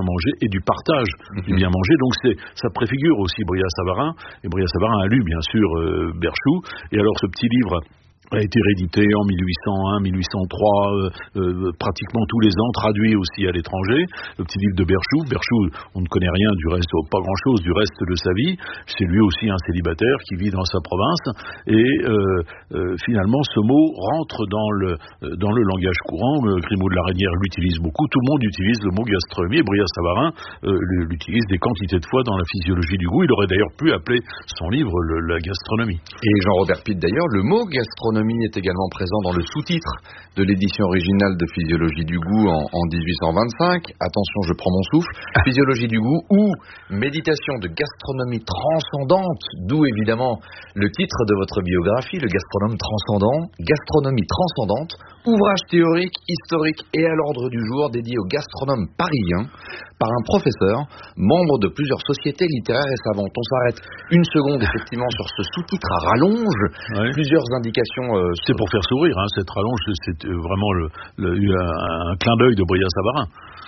manger et du partage du bien manger. Donc ça préfigure aussi Brillat-Savarin. Et Brillat-Savarin a lu bien sûr Berchoux. Et alors ce petit livre a été réédité en 1801, 1803, pratiquement tous les ans, traduit aussi à l'étranger. Le petit livre de Berchoux. Berchoux, on ne connaît rien du reste, pas grand-chose du reste de sa vie. C'est lui aussi un célibataire qui vit dans sa province. Et finalement, ce mot rentre dans le langage courant. Grimaud de la Reynière l'utilise beaucoup. Tout le monde utilise le mot gastronomie. Et Brillat-Savarin l'utilise des quantités de fois dans la physiologie du goût. Il aurait d'ailleurs pu appeler son livre la gastronomie. Et Jean-Robert Pitt, d'ailleurs, le mot gastronomie est également présent dans le sous-titre de l'édition originale de Physiologie du goût en 1825. Attention, je prends mon souffle. Physiologie du goût ou Méditation de gastronomie transcendante, d'où évidemment le titre de votre biographie, Le gastronome transcendant. Gastronomie transcendante, ouvrage théorique, historique et à l'ordre du jour dédié aux gastronomes parisiens par un professeur, membre de plusieurs sociétés littéraires et savantes. On s'arrête une seconde effectivement sur ce sous-titre à rallonge, plusieurs indications. C'est pour faire sourire, hein, cette rallonge, c'est vraiment un clin d'œil de Brillat-Savarin.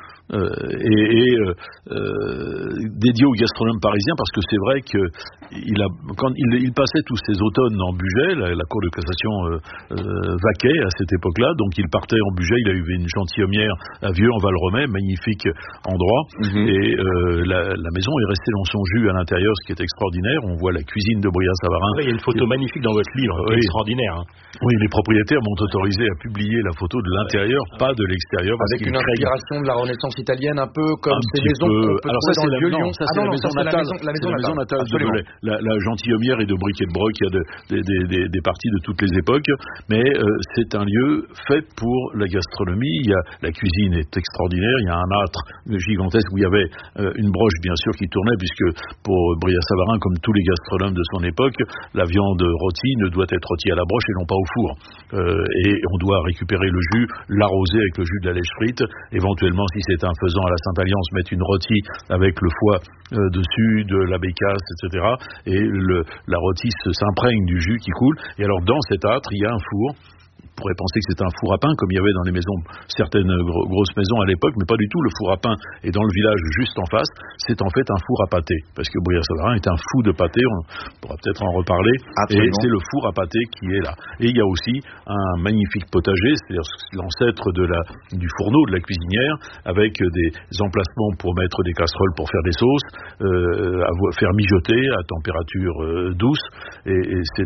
Dédié aux gastronomes parisiens, parce que c'est vrai que quand il passait tous ses automnes en Bugey, la Cour de cassation vaquait à cette époque-là, donc il partait en Bugey, il a eu une gentilhommière à Vieux en Val-Romay, magnifique endroit, et la maison est restée dans son jus à l'intérieur, ce qui est extraordinaire. On voit la cuisine de Brillat-Savarin. Il y a une photo magnifique dans votre livre, extraordinaire. Hein. Oui, les propriétaires m'ont autorisé à publier la photo de l'intérieur, pas de l'extérieur. Avec une inspiration de la Renaissance italienne, un peu comme ces maisons qu'on peut trouver dans le Vieux-Lyon. Ça, c'est la maison natale de Belay. La gentilhommière est de bric et de broc, il y a des parties de toutes les époques, mais c'est un lieu fait pour la gastronomie. La cuisine est extraordinaire, il y a un âtre gigantesque où il y avait une broche bien sûr qui tournait, puisque pour Brillat-Savarin, comme tous les gastronomes de son époque, la viande rôtie ne doit être rôtie à la broche et non pas au four. Et on doit récupérer le jus, l'arroser avec le jus de la lèche frite, éventuellement si c'est un faisan à la Sainte-Alliance, mettre une rôtie avec le foie dessus, de la bécasse, etc. Et la rôtie s'imprègne du jus qui coule. Et alors dans cet âtre, il y a un four. On pourrait penser que c'est un four à pain, comme il y avait dans les maisons, certaines grosses maisons à l'époque, mais pas du tout. Le four à pain est dans le village juste en face. C'est en fait un four à pâté, parce que Brillat-Savarin est un fou de pâté, on pourra peut-être en reparler. Absolument. Et c'est le four à pâté qui est là. Et il y a aussi un magnifique potager, c'est-à-dire l'ancêtre du fourneau de la cuisinière, avec des emplacements pour mettre des casseroles pour faire des sauces, faire mijoter à température douce. Et c'est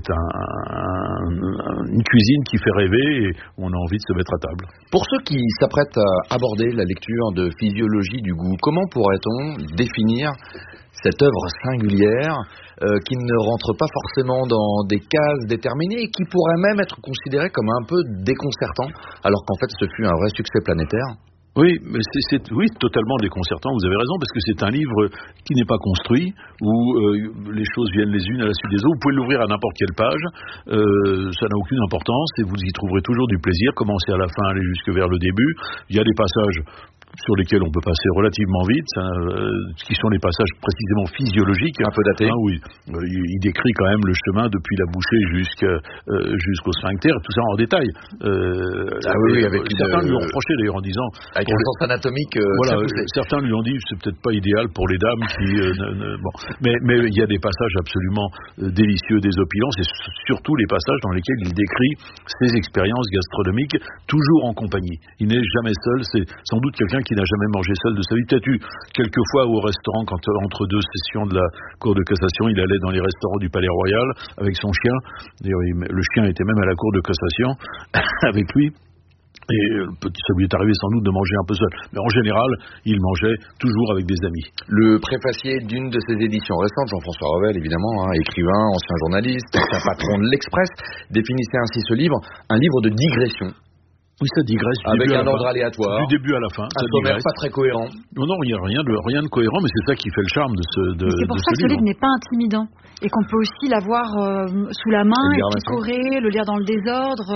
une cuisine qui fait rêver, et on a envie de se mettre à table. Pour ceux qui s'apprêtent à aborder la lecture de Physiologie du goût, comment pourrait-on définir cette œuvre singulière qui ne rentre pas forcément dans des cases déterminées et qui pourrait même être considérée comme un peu déconcertant, alors qu'en fait ce fut un vrai succès planétaire? Oui, mais c'est totalement déconcertant, vous avez raison, parce que c'est un livre qui n'est pas construit, où les choses viennent les unes à la suite des autres. Vous pouvez l'ouvrir à n'importe quelle page, ça n'a aucune importance, et vous y trouverez toujours du plaisir, commencer à la fin, aller jusque vers le début. Il y a des passages sur lesquels on peut passer relativement vite, qui sont les passages précisément physiologiques. Un peu datés. Oui, il décrit quand même le chemin depuis la bouchée jusqu'au sphincter, tout ça en détail. Certains lui ont reproché d'ailleurs en disant... Avec un sens anatomique... certains lui ont dit c'est peut-être pas idéal pour les dames qui... Mais il y a des passages absolument délicieux, désopilants, c'est surtout les passages dans lesquels il décrit ses expériences gastronomiques, toujours en compagnie. Il n'est jamais seul, c'est sans doute quelqu'un qui n'a jamais mangé seul de sa vie. Peut-être eu quelques fois au restaurant, quand entre deux sessions de la Cour de cassation, il allait dans les restaurants du Palais Royal avec son chien. D'ailleurs, le chien était même à la Cour de cassation avec lui. Et ça lui est arrivé sans doute de manger un peu seul. Mais en général, il mangeait toujours avec des amis. Le préfacier d'une de ses éditions récentes, Jean-François Revel, évidemment, écrivain, ancien journaliste, ancien patron de l'Express, définissait ainsi ce livre, un livre de digression. Oui, ça digresse. Avec un ordre aléatoire. Du début à la fin. Un sommaire pas très cohérent. Non, il n'y a rien de cohérent, mais c'est ça qui fait le charme de ce livre. C'est pour ça que ce livre n'est pas intimidant. Et qu'on peut aussi l'avoir sous la main, picorer, le lire dans le désordre.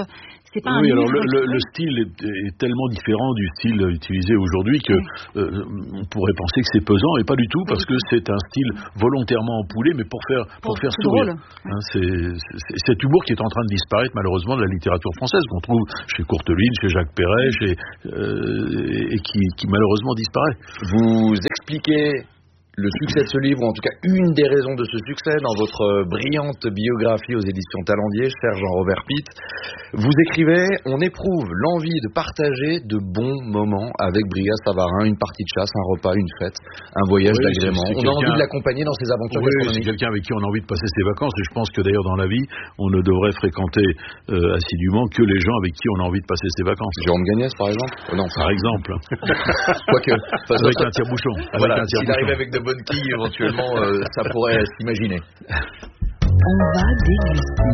C'est pas un alors livre le style est tellement différent du style utilisé aujourd'hui que on pourrait penser que c'est pesant, et pas du tout, parce que c'est un style volontairement empoulé, mais pour faire sourire. Cet humour qui est en train de disparaître malheureusement de la littérature française, qu'on trouve chez Courteline, chez Jacques Perret, et qui malheureusement disparaît. Vous expliquez le succès de ce livre, ou en tout cas une des raisons de ce succès, dans votre brillante biographie aux éditions Talendier, cher Jean-Robert Pitt. Vous écrivez: on éprouve l'envie de partager de bons moments avec Bria Savarin, une partie de chasse, un repas, une fête, un voyage d'agrément. On a envie de l'accompagner dans ses aventures gastronomiques. C'est quelqu'un avec qui on a envie de passer ses vacances, et je pense que d'ailleurs dans la vie, on ne devrait fréquenter assidûment que les gens avec qui on a envie de passer ses vacances. Jérôme Gagnès, par exemple? Non, par exemple. Quoique. Avec un tire-bouchon. Voilà, s'il arrive avec de bonnes quilles, éventuellement, ça pourrait s'imaginer. On va déguster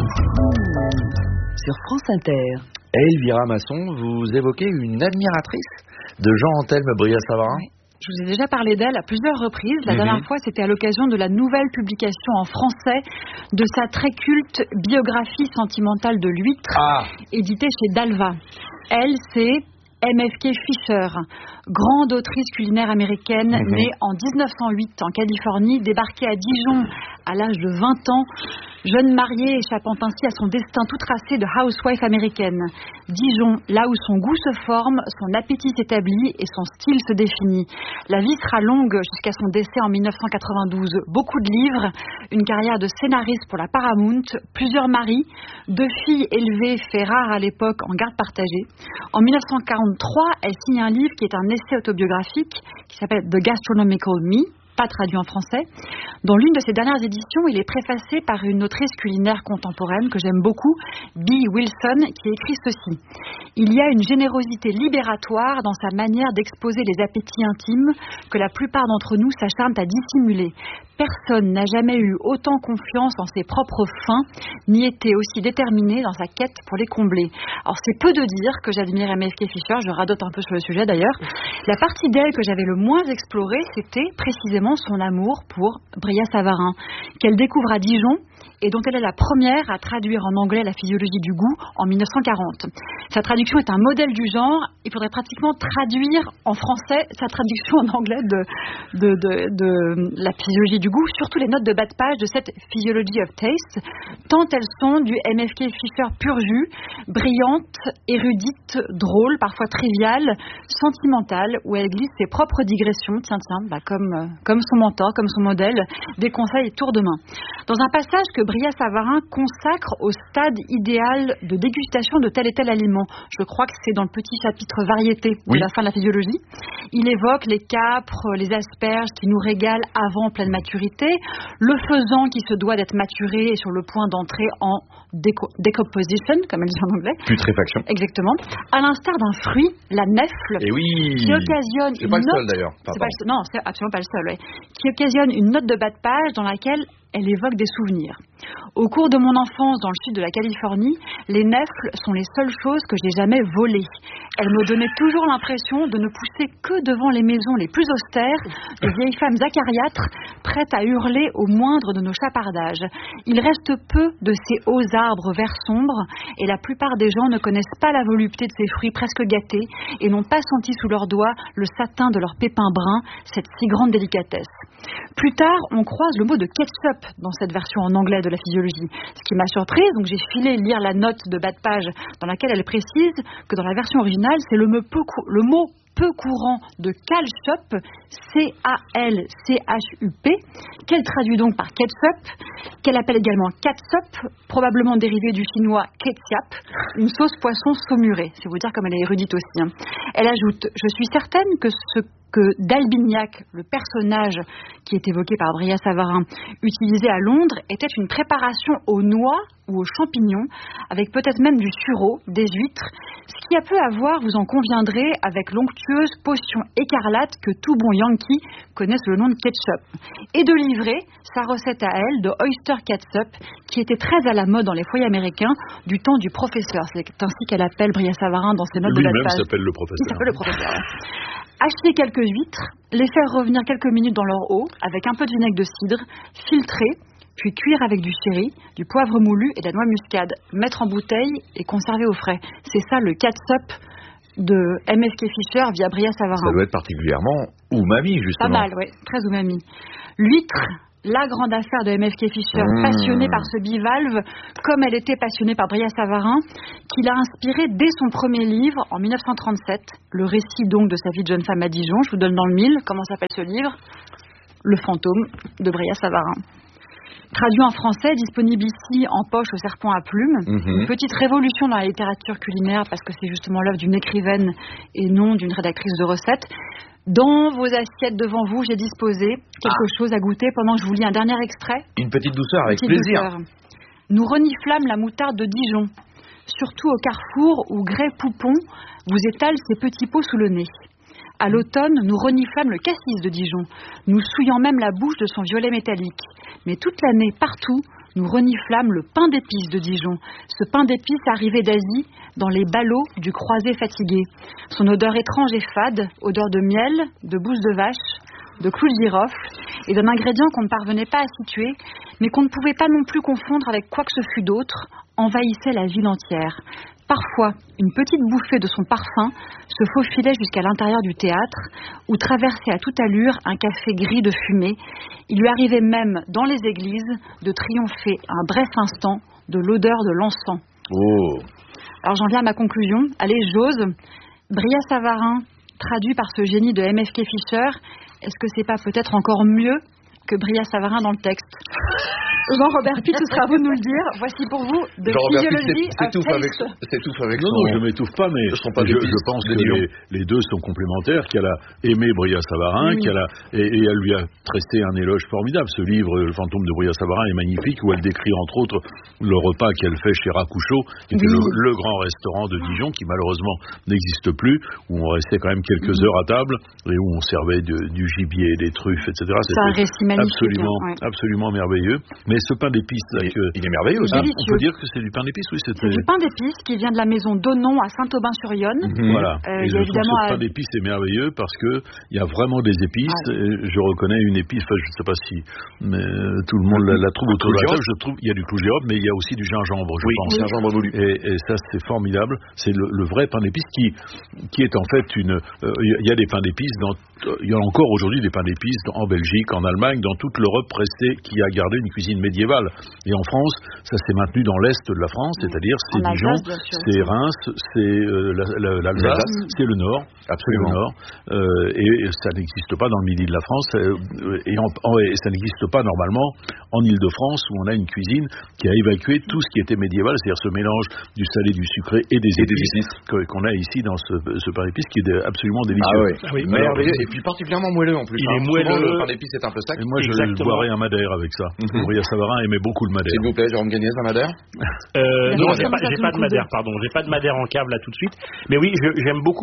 sur France Inter. Elvira Masson, vous évoquez une admiratrice de Jean-Anthelme Bria Savarin? Oui. Je vous ai déjà parlé d'elle à plusieurs reprises. La dernière fois, c'était à l'occasion de la nouvelle publication en français de sa très culte biographie sentimentale de l'huître, éditée chez Dalva. Elle, c'est MFK Fisher, grande autrice culinaire américaine, née en 1908 en Californie, débarquée à Dijon à l'âge de 20 ans, jeune mariée échappant ainsi à son destin tout tracé de housewife américaine. Dijon, là où son goût se forme, son appétit s'établit et son style se définit. La vie sera longue jusqu'à son décès en 1992. Beaucoup de livres, une carrière de scénariste pour la Paramount, plusieurs maris, 2 filles élevées, fait rare à l'époque, en garde partagée. En 1943, elle signe un livre qui est un essai autobiographique qui s'appelle The Gastronomical Me, pas traduit en français. Dans l'une de ses dernières éditions, il est préfacé par une autrice culinaire contemporaine que j'aime beaucoup, Bee Wilson, qui écrit ceci. Il y a une générosité libératoire dans sa manière d'exposer les appétits intimes que la plupart d'entre nous s'acharnent à dissimuler. Personne n'a jamais eu autant confiance en ses propres fins, ni été aussi déterminé dans sa quête pour les combler. Alors c'est peu de dire que j'admire MFK Fisher, je radote un peu sur le sujet d'ailleurs. La partie d'elle que j'avais le moins explorée, c'était précisément son amour pour Bria Savarin, qu'elle découvre à Dijon et dont elle est la première à traduire en anglais La physiologie du goût en 1940. Sa traduction est un modèle du genre. Il faudrait pratiquement traduire en français sa traduction en anglais de La physiologie du goût, surtout les notes de bas de page de cette Physiology of Taste, tant elles sont du MFK Fisher pur jus, brillante, érudite, drôle, parfois triviale, sentimentale, où elle glisse ses propres digressions, comme son mentor, comme son modèle, des conseils tour de main. Dans un passage que Bria Savarin consacre au stade idéal de dégustation de tel et tel aliment. Je crois que c'est dans le petit chapitre variété de la fin de la physiologie. Il évoque les capres, les asperges qui nous régalent avant pleine maturité, le faisan qui se doit d'être maturé et sur le point d'entrer en decomposition, comme elle dit en anglais. Putréfaction. Exactement. À l'instar d'un fruit, la nèfle, qui occasionne c'est pas le seul d'ailleurs. Non, c'est absolument pas le seul. Qui occasionne une note de bas de page dans laquelle elle évoque des souvenirs. Au cours de mon enfance dans le sud de la Californie, les nèfles sont les seules choses que j'ai jamais volées. Elles me donnaient toujours l'impression de ne pousser que devant les maisons les plus austères, de vieilles femmes acariâtres, prêtes à hurler au moindre de nos chapardages. Il reste peu de ces hauts arbres verts sombres, et la plupart des gens ne connaissent pas la volupté de ces fruits presque gâtés, et n'ont pas senti sous leurs doigts le satin de leurs pépins bruns, cette si grande délicatesse. Plus tard, on croise le mot de ketchup dans cette version en anglais de la physiologie. Ce qui m'a surprise, donc j'ai filé lire la note de bas de page dans laquelle elle précise que dans la version originale, c'est le mot peu courant de calchup, C-A-L-C-H-U-P, qu'elle traduit donc par ketchup, qu'elle appelle également catsup, probablement dérivé du chinois ketchup, une sauce poisson saumurée. C'est vous dire comme elle est érudite aussi. Elle ajoute « Je suis certaine que ce que d'Albignac, le personnage qui est évoqué par Bria Savarin, utilisé à Londres, était une préparation aux noix ou aux champignons, avec peut-être même du sureau, des huîtres, ce qui a peu à voir, vous en conviendrez, avec l'onctueuse potion écarlate que tout bon Yankee connaît sous le nom de ketchup. Et de livrer sa recette à elle de oyster catsup, qui était très à la mode dans les foyers américains du temps du professeur. C'est ainsi qu'elle appelle Bria Savarin dans ses notes de bas de page. Lui-même s'appelle le professeur. Il s'appelle le professeur. Acheter quelques huîtres, les faire revenir quelques minutes dans leur eau, avec un peu de vinaigre de cidre, filtrer, puis cuire avec du sherry, du poivre moulu et de la noix muscade, mettre en bouteille et conserver au frais. C'est ça le catsup de MFK Fisher via Bria Savarin. Ça doit être particulièrement umami, justement. Pas mal, oui, très umami. L'huître, la grande affaire de MFK Fisher, passionnée par ce bivalve, comme elle était passionnée par Bria Savarin, qui l'a inspiré dès son premier livre, en 1937, le récit donc de sa vie de jeune femme à Dijon. Je vous donne dans le mille, comment s'appelle ce livre ? Le fantôme de Bria Savarin. Traduit en français, disponible ici en poche au serpent à plumes. Une petite révolution dans la littérature culinaire parce que c'est justement l'œuvre d'une écrivaine et non d'une rédactrice de recettes. Dans vos assiettes devant vous, j'ai disposé quelque chose à goûter pendant que je vous lis un dernier extrait. Une petite douceur avec plaisir. Douceur. Nous reniflâmes la moutarde de Dijon, surtout au carrefour où Grès Poupon vous étale ses petits pots sous le nez. À l'automne, nous reniflâmes le cassis de Dijon, nous souillant même la bouche de son violet métallique. Mais toute l'année, partout, nous reniflâmes le pain d'épices de Dijon. Ce pain d'épices arrivé d'Asie dans les ballots du croisé fatigué. Son odeur étrange et fade, odeur de miel, de bouse de vache, de clous de girofle et d'un ingrédient qu'on ne parvenait pas à situer, mais qu'on ne pouvait pas non plus confondre avec quoi que ce fût d'autre, envahissait la ville entière. Parfois, une petite bouffée de son parfum se faufilait jusqu'à l'intérieur du théâtre, où traversait à toute allure un café gris de fumée. Il lui arrivait même, dans les églises, de triompher un bref instant de l'odeur de l'encens. Oh. Alors j'en viens à ma conclusion. Allez, j'ose. Bria Savarin, traduit par ce génie de MFK Fisher, est-ce que c'est pas peut-être encore mieux que Bria Savarin dans le texte? Jean-Robert Pitt, ce sera à vous de nous le dire. Voici pour vous de physiologie s'étouffe avec non, son... Non, je m'étouffe pas, mais je pense que les deux sont complémentaires, qu'elle a aimé Bria Savarin, et elle lui a tressé un éloge formidable. Ce livre, Le fantôme de Bria Savarin, est magnifique, où elle décrit entre autres le repas qu'elle fait chez Racouchot, qui était le grand restaurant de Dijon, qui malheureusement n'existe plus, où on restait quand même quelques heures à table, et où on servait du gibier, des truffes, etc. C'est un récit magnifique. Absolument merveilleux. Mais ce pain d'épices, il est merveilleux aussi. On peut dire que c'est du pain d'épices, oui. C'est du pain d'épices qui vient de la maison Donon à Saint-Aubin-sur-Yonne. Voilà. Et je trouve ce pain d'épices est merveilleux parce que il y a vraiment des épices. Je reconnais une épice, je ne sais pas si tout le monde la trouve autour de la table. Je trouve il y a du clou de girofle, mais il y a aussi du gingembre, je pense. Gingembre moulu. Et ça, c'est formidable. C'est le vrai pain d'épices qui est en fait il y a des pains d'épices il y a encore aujourd'hui des pains d'épices en Belgique, en Allemagne, dans toute l'Europe qui a gardé une cuisine médiévale. Et en France, ça s'est maintenu dans l'est de la France, c'est-à-dire c'est Dijon, c'est Reims, c'est l'Alsace, c'est le Nord. Absolument. Le Nord. Et ça n'existe pas dans le midi de la France. Et ça n'existe pas normalement en Île-de-France, où on a une cuisine qui a évacué tout ce qui était médiéval, c'est-à-dire ce mélange du salé, du sucré et des épices qu'on a ici dans ce pain d'épices qui est absolument délicieux. Ah oui, merveilleux. Et puis particulièrement moelleux en plus. Il est moelleux. Le pain d'épices est un peu sec. Et moi, je boirais un Madère avec ça. Bria Savarin aimait beaucoup le Madère. S'il vous plaît, Jérôme Gagnès, un Madère Non, j'ai pas de Madère, pardon. J'ai pas de Madère en cave là tout de suite. Mais oui, j'aime beaucoup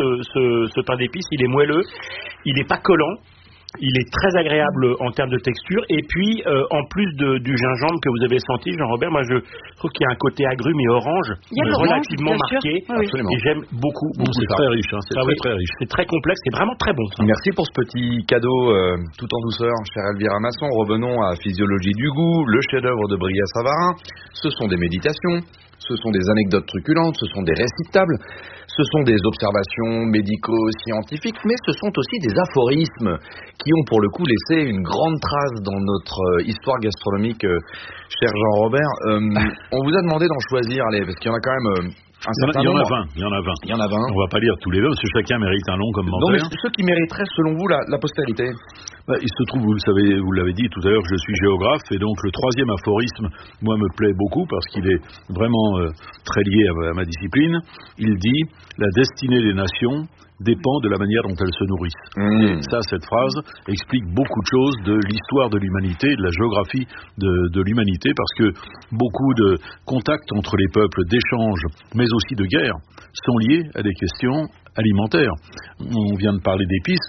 ce pain d'épices. Il est moelleux, il n'est pas collant. Il est très agréable en termes de texture. Et puis, en plus du gingembre que vous avez senti, Jean-Robert, moi je trouve qu'il y a un côté agrume et orange relativement marqué. Et j'aime beaucoup c'est ça. Très riche, hein, très riche. C'est très complexe, c'est vraiment très bon. Ça. Merci pour ce petit cadeau tout en douceur, chère Elvira Masson. Revenons à Physiologie du goût, le chef-d'œuvre de Bria Savarin. Ce sont des méditations. Ce sont des anecdotes truculentes, ce sont des récitables, ce sont des observations médico-scientifiques, mais ce sont aussi des aphorismes qui ont pour le coup laissé une grande trace dans notre histoire gastronomique, cher Jean-Robert. On vous a demandé d'en choisir, allez, parce qu'il y en a quand même... Il y en a 20. On va pas lire tous les 20 parce que chacun mérite un long commentaire. Non, mais ceux qui mériteraient selon vous la postérité. Il se trouve, vous l'avez dit tout à l'heure, que je suis géographe et donc le troisième aphorisme, moi, me plaît beaucoup parce qu'il est vraiment très lié à ma discipline. Il dit « La destinée des nations dépend de la manière dont elles se nourrissent. Et ça, cette phrase explique beaucoup de choses de l'histoire de l'humanité, de la géographie de l'humanité, parce que beaucoup de contacts entre les peuples, d'échanges, mais aussi de guerres, sont liés à des questions alimentaires. On vient de parler d'épices,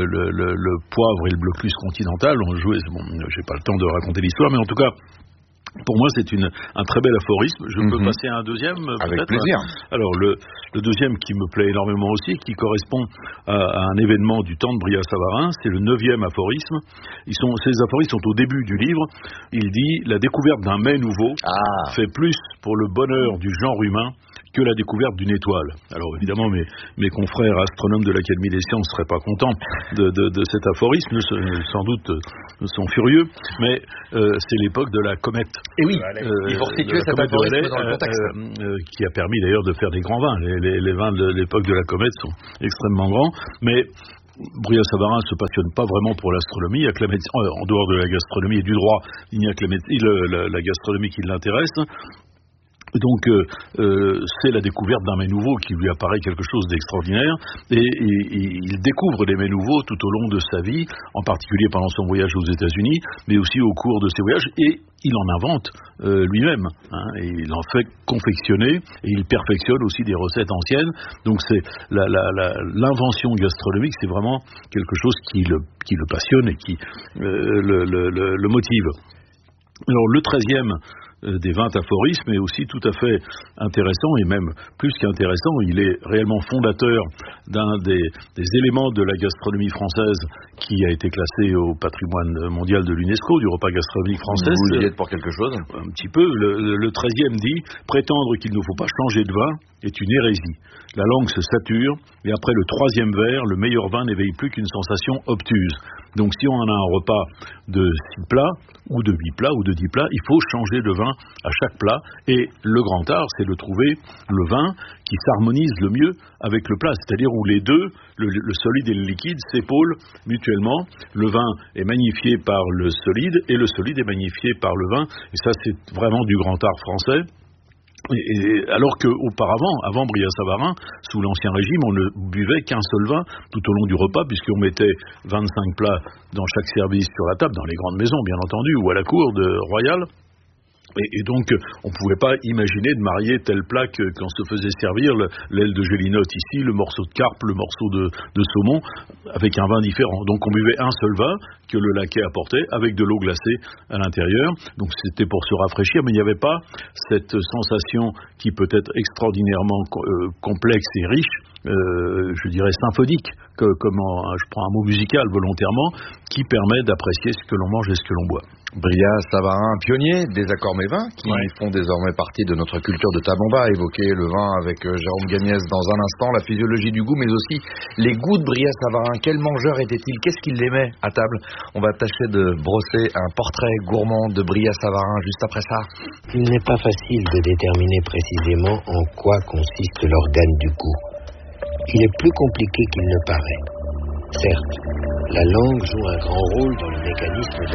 le poivre et le blocus continental ont joué, j'ai pas le temps de raconter l'histoire, mais en tout cas, Pour moi, c'est un très bel aphorisme. Je peux passer à un deuxième, peut-être ? Avec plaisir. Alors, le deuxième qui me plaît énormément aussi, qui correspond à un événement du temps de Brillat-Savarin, c'est le 9e aphorisme. Ces aphorismes sont au début du livre. Il dit « La découverte d'un mets nouveau fait plus pour le bonheur du genre humain que la découverte d'une étoile ». Alors évidemment, mes confrères astronomes de l'Académie des sciences ne seraient pas contents de cet aphorisme, sans doute sont furieux, mais c'est l'époque de la comète. Et oui, il faut situer cet aphorisme dans le contexte. Qui a permis d'ailleurs de faire des grands vins. Les vins de l'époque de la comète sont extrêmement grands, mais Brillat-Savarin ne se passionne pas vraiment pour l'astronomie. Il y a que la médecine, en dehors de la gastronomie et du droit, il n'y a que la gastronomie qui l'intéresse. Donc c'est la découverte d'un mets nouveau qui lui apparaît quelque chose d'extraordinaire, et il découvre des mets nouveaux tout au long de sa vie, en particulier pendant son voyage aux États-Unis, mais aussi au cours de ses voyages, et il en invente lui-même, et il en fait confectionner, et il perfectionne aussi des recettes anciennes. Donc c'est l'invention gastronomique, c'est vraiment quelque chose qui le passionne et qui le motive. Alors le 13e des 20 aphorismes est aussi tout à fait intéressant, et même plus qu'intéressant, il est réellement fondateur d'un des éléments de la gastronomie française qui a été classé au patrimoine mondial de l'UNESCO, du repas gastronomique français. Vous y êtes pour quelque chose ? Un petit peu. Le 13e dit « Prétendre qu'il ne faut pas changer de vin est une hérésie. La langue se sature, et après le 3e verre, le meilleur vin n'éveille plus qu'une sensation obtuse. » Donc si on a un repas de 6 plats, ou de 8 plats, ou de 10 plats, il faut changer de vin à chaque plat, et le grand art, c'est de trouver le vin qui s'harmonise le mieux avec le plat, c'est-à-dire où les deux, le solide et le liquide, s'épaulent mutuellement. Le vin est magnifié par le solide, et le solide est magnifié par le vin, et ça c'est vraiment du grand art français. Et alors qu'auparavant, avant Brillat-Savarin, sous l'Ancien Régime, on ne buvait qu'un seul vin tout au long du repas, puisqu'on mettait 25 plats dans chaque service sur la table, dans les grandes maisons bien entendu, ou à la cour royale. Et donc, on ne pouvait pas imaginer de marier tel plat qu'on se faisait servir, l'aile de gélinotte ici, le morceau de carpe, le morceau de saumon, avec un vin différent. Donc, on buvait un seul vin que le laquais apportait, avec de l'eau glacée à l'intérieur. Donc, c'était pour se rafraîchir, mais il n'y avait pas cette sensation qui peut être extraordinairement complexe et riche, je dirais symphonique, je prends un mot musical volontairement, qui permet d'apprécier ce que l'on mange et ce que l'on boit. Brillat-Savarin, pionnier des accords mets-vins, qui font désormais partie de notre culture de table. On va évoquer le vin avec Jérôme Gagnès dans un instant, la physiologie du goût, mais aussi les goûts de Brillat-Savarin. Quel mangeur était-il ? Qu'est-ce qu'il aimait à table ? On va tâcher de brosser un portrait gourmand de Brillat-Savarin juste après ça. Il n'est pas facile de déterminer précisément en quoi consiste l'organe du goût. Il est plus compliqué qu'il ne paraît. Certes, la langue joue un grand rôle dans le mécanisme de